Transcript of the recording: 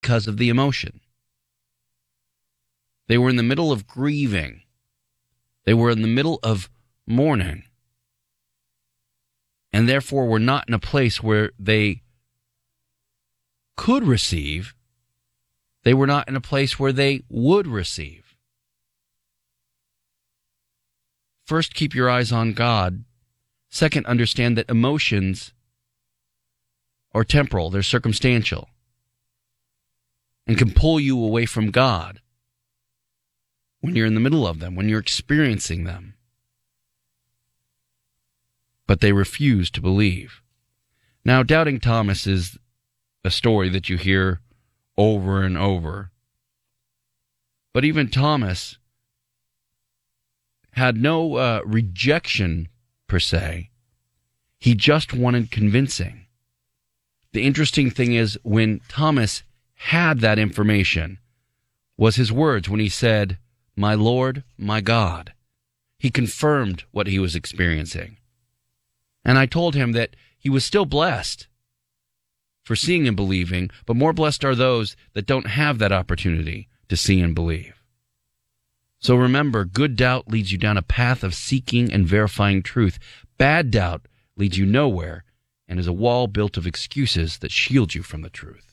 because of the emotion. They were in the middle of grieving. They were in the middle of mourning. And therefore were not in a place where they could receive. They were not in a place where they would receive. First, keep your eyes on God. Second, understand that emotions are temporal, they're circumstantial, and can pull you away from God when you're in the middle of them, when you're experiencing them. But they refuse to believe. Now, Doubting Thomas is a story that you hear over and over. But even Thomas had no rejection, per se. He just wanted convincing. The interesting thing is, when Thomas had that information, was his words when he said, "My Lord, my God." He confirmed what he was experiencing. And I told him that he was still blessed for seeing and believing, but more blessed are those that don't have that opportunity to see and believe. So remember, good doubt leads you down a path of seeking and verifying truth. Bad doubt leads you nowhere and is a wall built of excuses that shield you from the truth.